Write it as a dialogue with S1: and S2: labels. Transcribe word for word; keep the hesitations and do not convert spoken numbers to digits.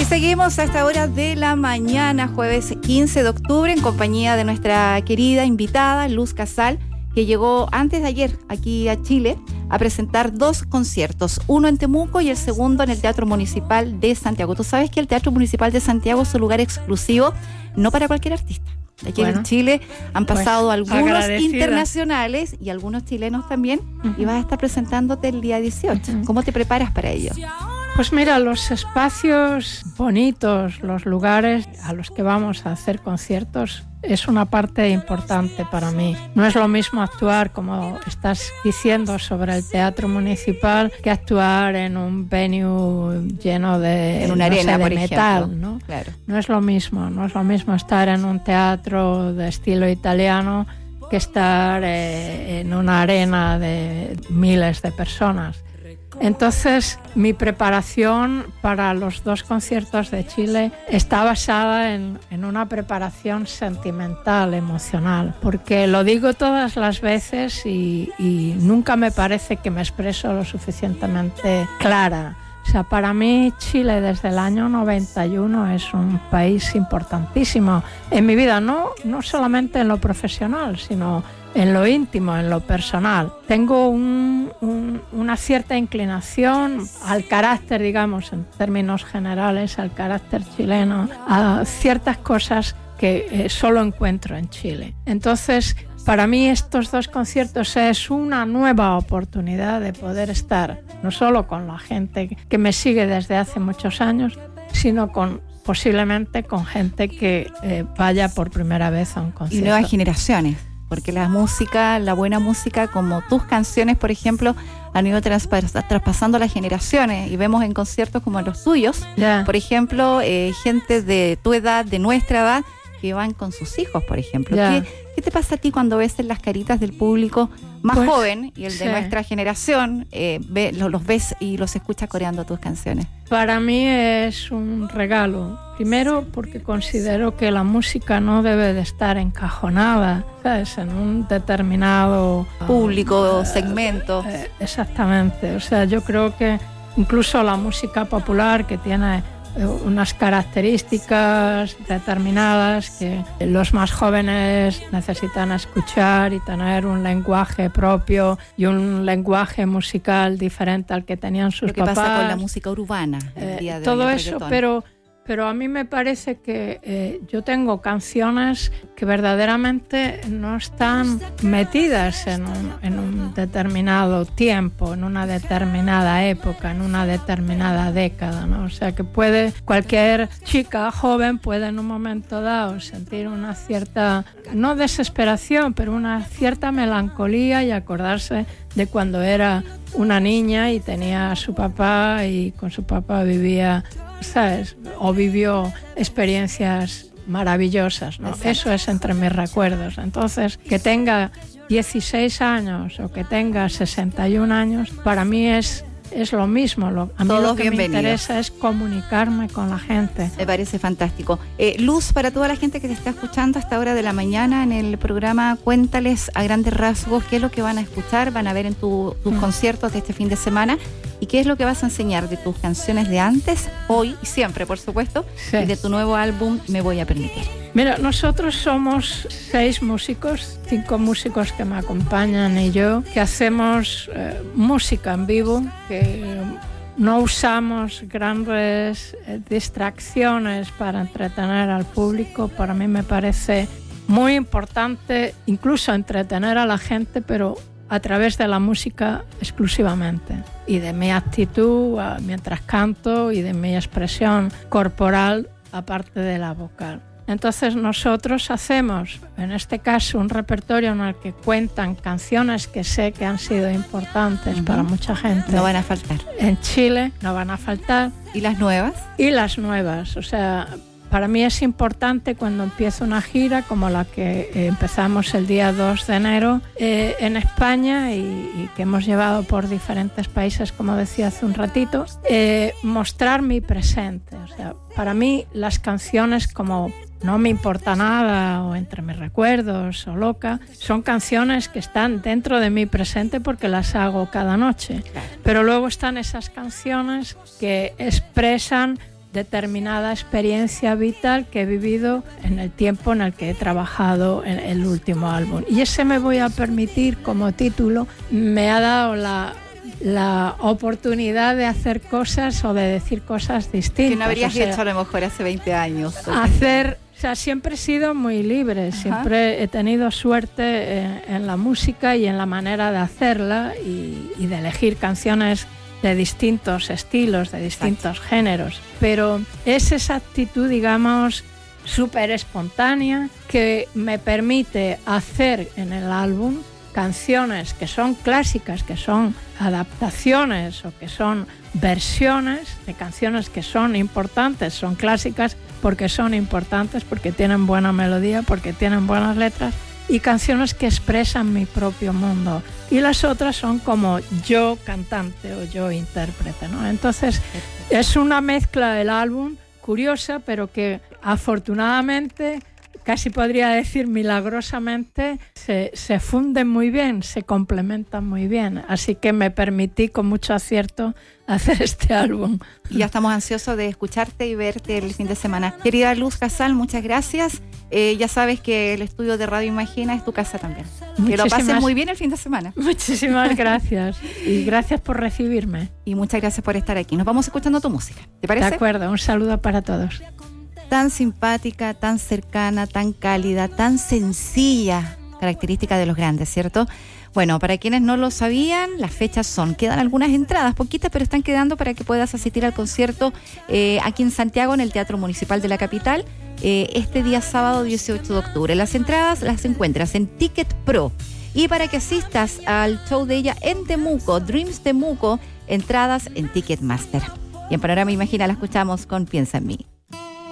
S1: seguimos a esta hora de la mañana, jueves quince de octubre, en compañía de nuestra querida invitada, Luz Casal, que llegó antes de ayer aquí a Chile a presentar dos conciertos, uno en Temuco y el segundo en el Teatro Municipal de Santiago. Tú sabes que el Teatro Municipal de Santiago es un lugar exclusivo, no para cualquier artista. Aquí bueno, en Chile han pasado pues, algunos agradecida. internacionales y algunos chilenos también, uh-huh. y vas a estar presentándote el día dieciocho. Uh-huh. ¿Cómo te preparas para ello?
S2: Pues mira, los espacios bonitos, los lugares a los que vamos a hacer conciertos es una parte importante para mí. No es lo mismo actuar, como estás diciendo, sobre el Teatro Municipal que actuar en un venue lleno de,
S1: en una arena,
S2: no sé, de
S1: por
S2: metal,
S1: ejemplo.
S2: ¿no?
S1: Claro.
S2: No es lo mismo, no es lo mismo estar en un teatro de estilo italiano que estar eh, en una arena de miles de personas. Entonces, mi preparación para los dos conciertos de Chile está basada en, en una preparación sentimental, emocional, porque lo digo todas las veces y, y nunca me parece que me expreso lo suficientemente clara. O sea, para mí Chile desde el año noventa y uno es un país importantísimo en mi vida, no, no solamente en lo profesional, sino en lo íntimo, en lo personal. Tengo un, un, una cierta inclinación al carácter, digamos, en términos generales, al carácter chileno, a ciertas cosas que eh, solo encuentro en Chile. Entonces, para mí estos dos conciertos es una nueva oportunidad de poder estar no solo con la gente que me sigue desde hace muchos años, sino con posiblemente con gente que eh, vaya por primera vez a un concierto.
S1: Y nuevas generaciones, porque la música, la buena música, como tus canciones, por ejemplo, han ido traspas- traspasando las generaciones y vemos en conciertos como los tuyos,
S2: yeah.
S1: por ejemplo, eh, gente de tu edad, de nuestra edad, que van con sus hijos, por ejemplo.
S2: Yeah.
S1: ¿Qué, ¿Qué te pasa a ti cuando ves en las caritas del público más
S2: pues,
S1: joven y el de
S2: sí.
S1: nuestra generación, eh, ve, los, los ves y los escuchas coreando tus canciones?
S2: Para mí es un regalo. Primero porque considero que la música no debe de estar encajonada, ¿sabes?, en un determinado
S1: público,
S2: uh,
S1: segmento.
S2: Eh, exactamente. O sea, yo creo que incluso la música popular, que tiene unas características determinadas que los más jóvenes necesitan escuchar y tener un lenguaje propio y un lenguaje musical diferente al que tenían sus papás.
S1: Lo que pasa con la música urbana el
S2: eh,
S1: día de
S2: todo
S1: hoy,
S2: eso, pero pero a mí me parece que eh, yo tengo canciones que verdaderamente no están metidas en un, en un determinado tiempo, en una determinada época, en una determinada década, ¿no? O sea, que puede cualquier chica joven puede en un momento dado sentir una cierta, no desesperación, pero una cierta melancolía y acordarse de cuando era una niña y tenía a su papá y con su papá vivía, ¿sabes?, o vivió experiencias maravillosas, ¿no?
S1: Exacto.
S2: Eso es entre mis recuerdos. Entonces, que tenga dieciséis años o que tenga sesenta y un años, para mí es es lo mismo. Lo, a mí
S1: Todos
S2: lo que
S1: bienvenidos.
S2: me interesa es comunicarme con la gente.
S1: Me parece fantástico. Eh, Luz, para toda la gente que te está escuchando a esta hora de la mañana en el programa, cuéntales a grandes rasgos qué es lo que van a escuchar, van a ver en tu, tus mm. conciertos de este fin de semana y qué es lo que vas a enseñar de tus canciones de antes, hoy y siempre, por supuesto,
S2: sí.
S1: y de tu nuevo álbum Me Voy a Permitir.
S2: Mira, nosotros somos seis músicos, cinco músicos que me acompañan y yo, que hacemos eh, música en vivo, que no usamos grandes eh, distracciones para entretener al público. Para mí me parece muy importante incluso entretener a la gente, pero a través de la música exclusivamente, y de mi actitud uh, mientras canto y de mi expresión corporal aparte de la vocal. Entonces nosotros hacemos, en este caso, un repertorio en el que cuentan canciones que sé que han sido importantes uh-huh. para mucha gente.
S1: No van a faltar.
S2: En Chile no van a faltar.
S1: ¿Y las nuevas?
S2: Y las nuevas. O sea, para mí es importante cuando empiezo una gira como la que eh, empezamos el día dos de enero eh, en España y, y que hemos llevado por diferentes países, como decía hace un ratito, eh, mostrar mi presente. O sea, para mí las canciones como No me importa nada o Entre mis recuerdos o Loca son canciones que están dentro de mi presente porque las hago cada noche. Pero luego están esas canciones que expresan determinada experiencia vital que he vivido en el tiempo en el que he trabajado en el último álbum. Y ese Me voy a permitir como título me ha dado la, la oportunidad de hacer cosas o de decir cosas distintas.
S1: Que no habrías
S2: o sea,
S1: hecho a lo mejor hace veinte años.
S2: Hacer, o sea, siempre he sido muy libre,
S1: Ajá.
S2: siempre he tenido suerte en, en la música y en la manera de hacerla y, y de elegir canciones de distintos estilos, de distintos Exacto. géneros, pero es esa actitud, digamos, súper espontánea que me permite hacer en el álbum canciones que son clásicas, que son adaptaciones o que son versiones de canciones que son importantes, son clásicas porque son importantes, porque tienen buena melodía, porque tienen buenas letras, y canciones que expresan mi propio mundo. Y las otras son como yo cantante o yo intérprete, ¿no? Entonces, es una mezcla del álbum curiosa, pero que afortunadamente, casi podría decir milagrosamente, se, se funden muy bien, se complementan muy bien. Así que me permití con mucho acierto hacer este álbum.
S1: Y ya estamos ansiosos de escucharte y verte el fin de semana. Querida Luz Casal, muchas gracias. Eh, ya sabes que el estudio de Radio Imagina es tu casa también. Muchísimas, que lo pases muy bien el fin de semana.
S2: Muchísimas gracias. Y gracias por recibirme.
S1: Y muchas gracias por estar aquí. Nos vamos escuchando tu música. ¿Te parece?
S2: De acuerdo. Un saludo para todos.
S1: Tan simpática, tan cercana, tan cálida, tan sencilla. Característica de los grandes, ¿cierto? Bueno, para quienes no lo sabían, las fechas son, quedan algunas entradas, poquitas, pero están quedando para que puedas asistir al concierto eh, aquí en Santiago, en el Teatro Municipal de la capital, eh, este día sábado dieciocho de octubre. Las entradas las encuentras en Ticket Pro. Y para que asistas al show de ella en Temuco, Dreams Temuco, entradas en Ticketmaster. Y en Panorama Imagina la escuchamos con Piensa en mí.